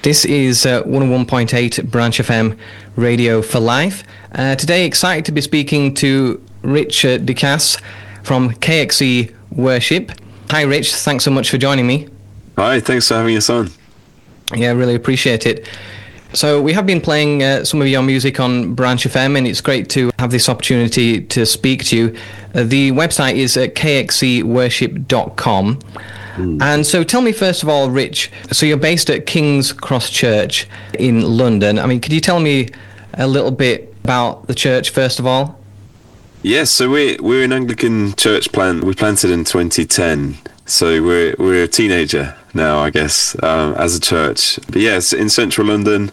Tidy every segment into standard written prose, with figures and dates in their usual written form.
This is 101.8 Branch FM Radio for Life. Today, excited to be speaking to Rich DeCass from KXE Worship. Hi, Rich. Thanks so much for joining me. Hi, thanks for having us on. Yeah, really appreciate it. So we have been playing some of your music on Branch FM, and it's great to have this opportunity to speak to you. The website is kxeworship.com. And so tell me, first of all, Rich, so you're based at King's Cross Church in London. I mean, could you tell me a little bit about the church, first of all? Yes, so we're an Anglican church plant. We planted in 2010, so we're a teenager now, I guess, as a church. But yes, in central London,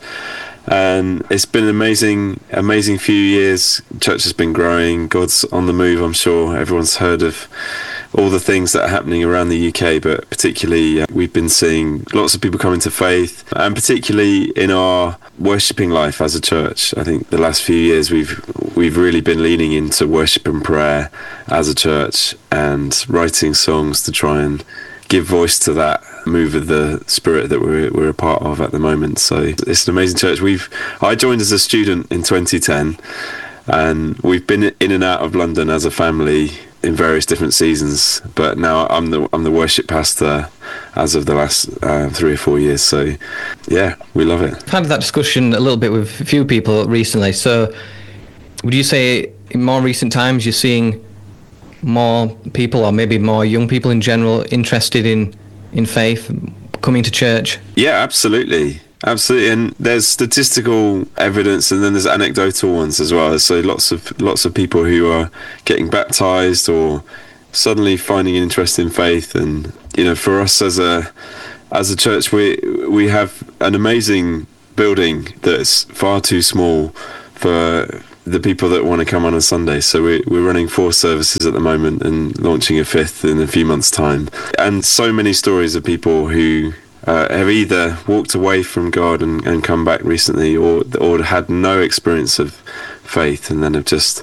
and it's been an amazing few years. Church has been growing. God's on the move. I'm sure everyone's heard of all the things that are happening around the UK, but particularly we've been seeing lots of people coming to faith, and particularly in our worshipping life as a church. I think the last few years we've really been leaning into worship and prayer as a church, and writing songs to try and give voice to that move of the Spirit that we're a part of at the moment. So it's an amazing church. I joined as a student in 2010, and we've been in and out of London as a family in various different seasons, but now I'm the worship pastor as of the last 3 or 4 years. So yeah, we love it. I've had that discussion a little bit with a few people recently. So would you say in more recent times you're seeing more people, or maybe more young people in general, interested in faith, coming to church? Yeah, absolutely. And there's statistical evidence, and then there's anecdotal ones as well. So lots of people who are getting baptized or suddenly finding an interest in faith. And for us as a church, we have an amazing building that's far too small for the people that want to come on a Sunday. So we're running 4 services at the moment and launching a 5th in a few months' time. And so many stories of people who have either walked away from God and come back recently, or had no experience of faith, and then have just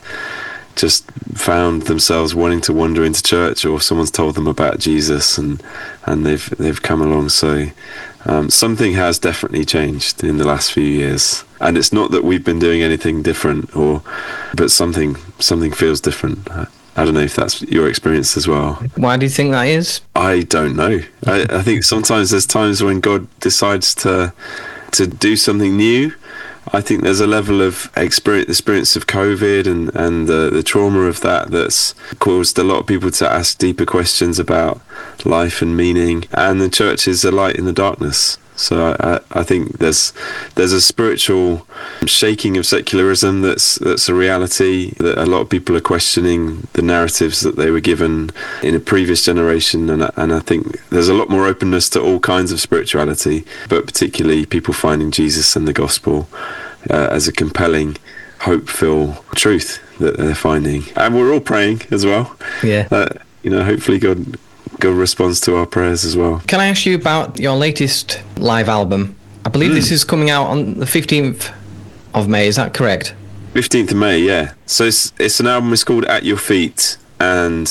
found themselves wanting to wander into church, or someone's told them about Jesus and they've come along. So something has definitely changed in the last few years, and it's not that we've been doing anything different, but something feels different. I don't know if that's your experience as well. Why do you think that is? I don't know. I think sometimes there's times when God decides to do something new. I think there's a level of experience of COVID and the trauma of that's caused a lot of people to ask deeper questions about life and meaning. And the church is a light in the darkness. So I think there's a spiritual shaking of secularism that's a reality, that a lot of people are questioning the narratives that they were given in a previous generation, and I think there's a lot more openness to all kinds of spirituality, but particularly people finding Jesus and the gospel as a compelling, hope-filled truth that they're finding. And we're all praying as well. Yeah. Hopefully God responds to our prayers as well. Can I ask you about your latest live album? I believe this is coming out on the 15th of May, is that correct? 15th of May, yeah. So it's an album, it's called At Your Feet, and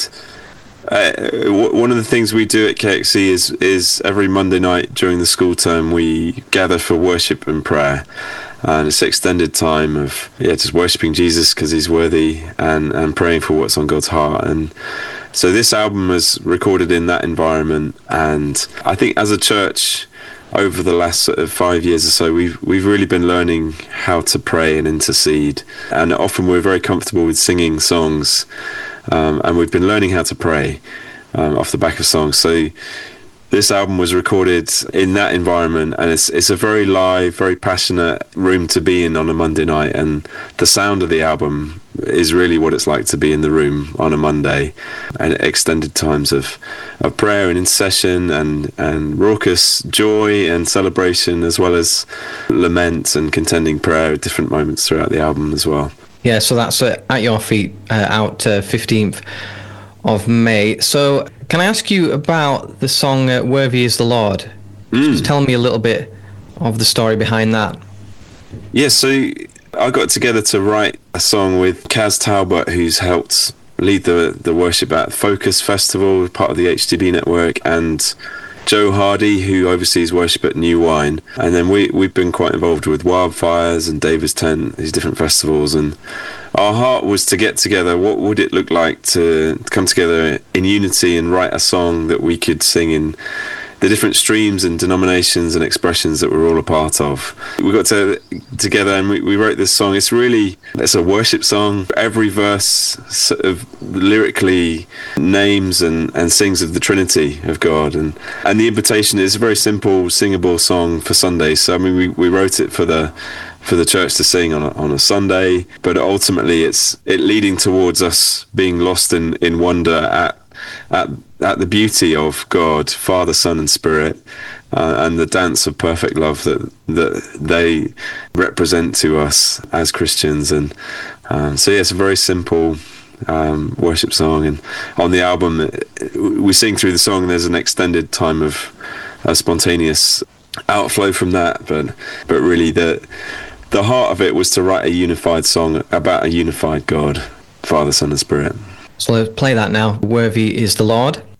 one of the things we do at KXE is every Monday night during the school term we gather for worship and prayer. And it's extended time of just worshipping Jesus because he's worthy, and praying for what's on God's heart. And so this album was recorded in that environment, and I think as a church over the last sort of 5 years or so, we've really been learning how to pray and intercede, and often we're very comfortable with singing songs, and we've been learning how to pray off the back of songs. So this album was recorded in that environment, and it's a very live, very passionate room to be in on a Monday night, and the sound of the album is really what it's like to be in the room on a Monday, and extended times of prayer and intercession and raucous joy and celebration, as well as lament and contending prayer at different moments throughout the album as well. Yeah, so that's At Your Feet, out 15th of May. So can I ask you about the song Worthy is the Lord? Just tell me a little bit of the story behind that. Yeah, so I got together to write a song with Kaz Talbot, who's helped lead the worship at Focus Festival, part of the HTB network, and Joe Hardy, who oversees worship at New Wine, and then we've been quite involved with Wildfires and David's Tent, these different festivals, and our heart was to get together. What would it look like to come together in unity and write a song that we could sing in the different streams and denominations and expressions that we're all a part of? We got together and we wrote this song. It's a worship song. Every verse sort of lyrically names and sings of the Trinity of God. And the invitation is a very simple, singable song for Sundays. So, I mean, we wrote it for the church to sing on a Sunday, but ultimately it leading towards us being lost in wonder at the beauty of God, Father, Son, and Spirit, and the dance of perfect love that they represent to us as Christians. And so yeah, it's a very simple worship song. And on the album, we sing through the song, and there's an extended time of spontaneous outflow from that. But really, the heart of it was to write a unified song about a unified God, Father, Son, and Spirit. So let's play that now. Worthy is the Lord.